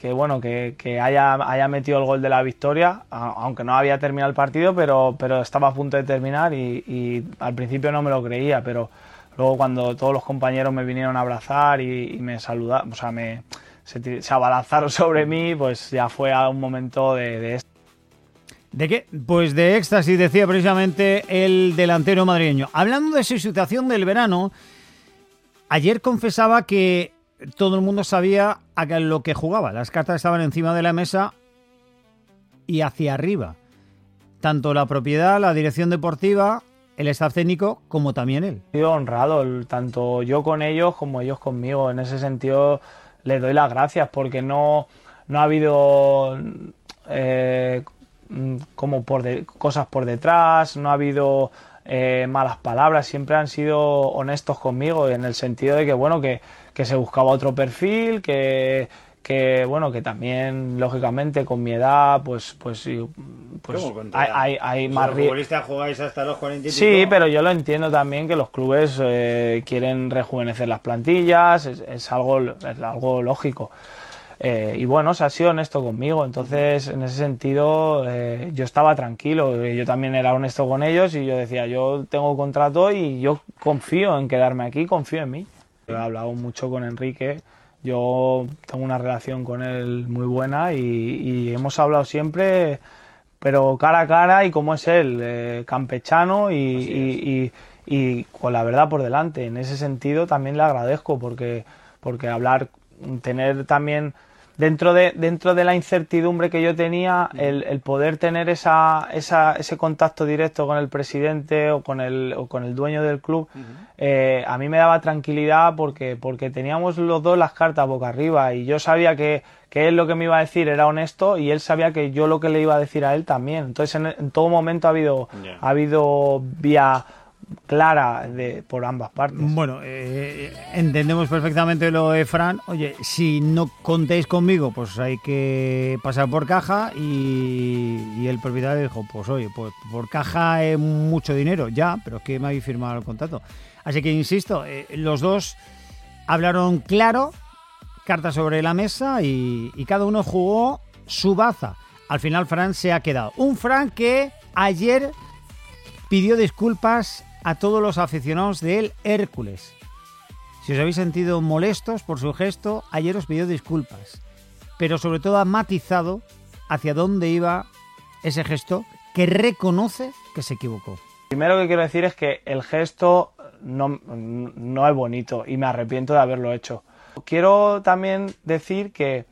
que haya metido el gol de la victoria, aunque no había terminado el partido, pero estaba a punto de terminar y al principio no me lo creía, pero luego cuando todos los compañeros me vinieron a abrazar y me saludaron, o sea, se abalanzaron sobre mí, pues ya fue a un momento de esto. ¿De qué? Pues de éxtasis, decía precisamente el delantero madrileño. Hablando de su situación del verano, ayer confesaba que todo el mundo sabía a lo que jugaba. Las cartas estaban encima de la mesa y hacia arriba. Tanto la propiedad, la dirección deportiva, el staff técnico, como también él. Estoy honrado, tanto yo con ellos como ellos conmigo. En ese sentido les doy las gracias porque no ha habido cosas por detrás, no ha habido malas palabras, siempre han sido honestos conmigo en el sentido de que, bueno, que se buscaba otro perfil, que también, lógicamente, con mi edad, pues hay más riesgo. Los futbolistas jugáis hasta los 40 y pico. Sí, pero yo lo entiendo también que los clubes quieren rejuvenecer las plantillas, es algo lógico. Y bueno, se ha sido honesto conmigo, entonces en ese sentido yo estaba tranquilo, yo también era honesto con ellos y yo decía, yo tengo contrato y yo confío en quedarme aquí, confío en mí. He hablado mucho con Enrique, yo tengo una relación con él muy buena y hemos hablado siempre, pero cara a cara y como es él, campechano y con la verdad por delante. En ese sentido también le agradezco porque hablar, tener también dentro de la incertidumbre que yo tenía, el poder tener ese contacto directo con el presidente o con el dueño del club, a mí me daba tranquilidad porque teníamos los dos las cartas boca arriba y yo sabía que él lo que me iba a decir era honesto y él sabía que yo lo que le iba a decir a él también. Entonces en todo momento ha habido vía clara por ambas partes. Bueno, entendemos perfectamente lo de Fran. Oye, si no contéis conmigo, pues hay que pasar por caja y el propietario dijo, pues oye, pues por caja es mucho dinero, ya, pero es que me habéis firmado el contrato. Así que insisto, los dos hablaron claro, cartas sobre la mesa y cada uno jugó su baza. Al final Fran se ha quedado. Un Fran que ayer pidió disculpas a todos los aficionados del Hércules. Si os habéis sentido molestos por su gesto, ayer os pidió disculpas, pero sobre todo ha matizado hacia dónde iba ese gesto, que reconoce que se equivocó. Primero que quiero decir es que el gesto no es bonito y me arrepiento de haberlo hecho. Quiero también decir que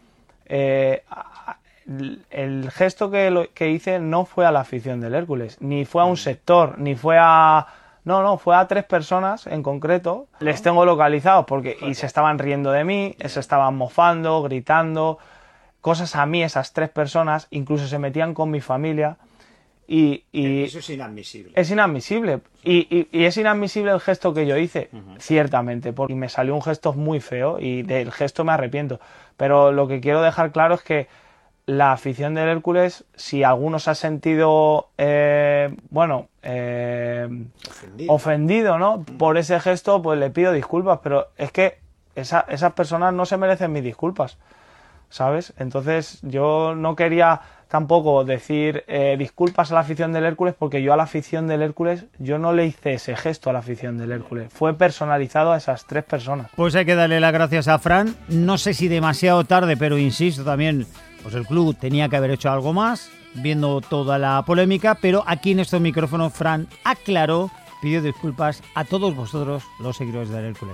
el gesto que hice no fue a la afición del Hércules, ni fue a un sector, ni fue a... No, fue a 3 personas en concreto. Les tengo localizados y se estaban riendo de mí, se estaban mofando, gritando, cosas a mí esas 3 personas, incluso se metían con mi familia. Y eso es inadmisible. Es inadmisible. Y es inadmisible el gesto que yo hice, ciertamente, porque me salió un gesto muy feo y del gesto me arrepiento. Pero lo que quiero dejar claro es que la afición del Hércules, si alguno se ha sentido ofendido, ¿no? Por ese gesto, pues le pido disculpas, pero es que esas personas no se merecen mis disculpas, ¿sabes? Entonces yo no quería tampoco decir disculpas a la afición del Hércules, porque yo a la afición del Hércules, yo no le hice ese gesto a la afición del Hércules, fue personalizado a esas 3 personas. Pues hay que darle las gracias a Fran, no sé si demasiado tarde, pero insisto también, pues el club tenía que haber hecho algo más, viendo toda la polémica, pero aquí en estos micrófonos Fran aclaró, pidió disculpas a todos vosotros, los seguidores del Hércules.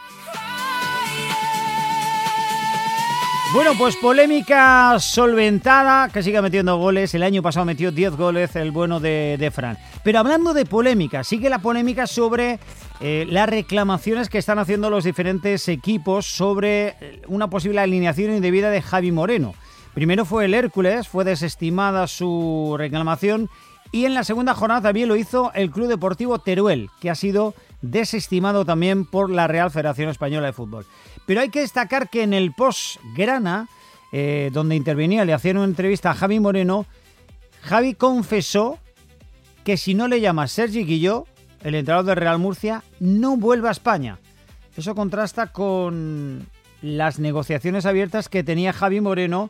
Bueno, pues polémica solventada, que sigue metiendo goles. El año pasado metió 10 goles el bueno de Fran. Pero hablando de polémica, sigue la polémica sobre las reclamaciones que están haciendo los diferentes equipos sobre una posible alineación indebida de Javi Moreno. Primero fue el Hércules, fue desestimada su reclamación, y en la segunda jornada también lo hizo el Club Deportivo Teruel, que ha sido desestimado también por la Real Federación Española de Fútbol. Pero hay que destacar que en el post-grana, donde intervenía, le hacían una entrevista a Javi Moreno, Javi confesó que si no le llama Sergi Guilló, el entrenador del Real Murcia, no vuelve a España. Eso contrasta con las negociaciones abiertas que tenía Javi Moreno